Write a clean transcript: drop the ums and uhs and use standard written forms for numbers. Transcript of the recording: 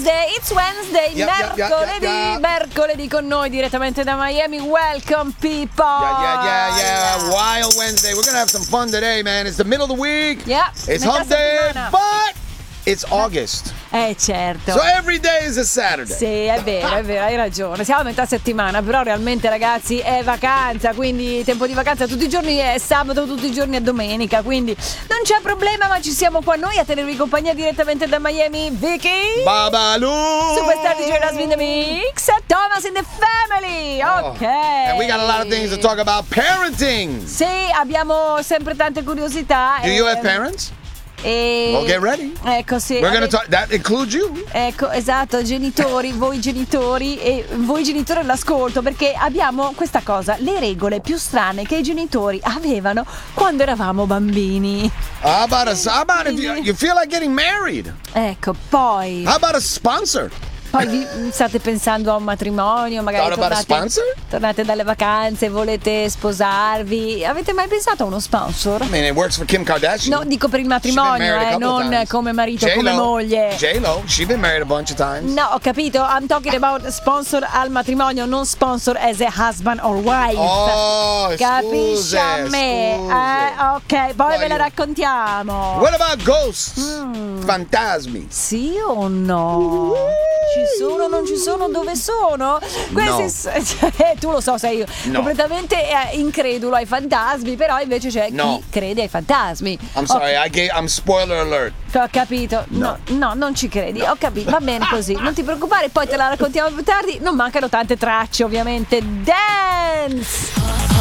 It's Wednesday, mercoledì con noi direttamente da Miami. Welcome people. Yeah. Wild Wednesday. We're gonna have some fun today, man. It's the middle of the week. Yeah. It's hump day, but it's August. Certo. So every day is a Saturday. Sì, è vero, hai ragione. Siamo a metà settimana, però realmente, ragazzi, è vacanza, quindi tempo di vacanza tutti i giorni è sabato, tutti i giorni è domenica, quindi non c'è problema, ma ci siamo qua noi a tenervi compagnia direttamente da Miami. Vicky Babalu Superstar DJ Rasmin in the Mix, Thomas in the Family. Ok. And we got a lot of things to talk about. Parenting. Sì, abbiamo sempre tante curiosità. Do you have parents? Well, get ready. Ecco, sì. We're gonna talk. That includes you. Ecco, esatto, genitori, voi genitori all'ascolto, perché abbiamo questa cosa, le regole più strane che i genitori avevano quando eravamo bambini. How about if you feel like getting married? Ecco, poi How about a sponsor? vi state pensando a un matrimonio, magari tornate dalle vacanze, volete sposarvi. Avete mai pensato a uno sponsor? I mean, it works for Kim Kardashian. No, dico per il matrimonio, non come marito, come moglie. J-Lo, she's been married a bunch of times. No, ho capito, I'm talking about sponsor al matrimonio, non sponsor as a husband or wife. Oh, capisci a me? Ok, poi ve la raccontiamo. What about ghosts? Fantasmi. Sì o no? Ci sono, non ci sono, dove sono? Tu lo so, sei completamente incredulo ai fantasmi, però invece c'è chi crede ai fantasmi. I'm sorry, I'm spoiler alert. Ho capito. No, non ci credi. Ho capito, va bene così. Non ti preoccupare, poi te la raccontiamo più tardi. Non mancano tante tracce, ovviamente. Dance!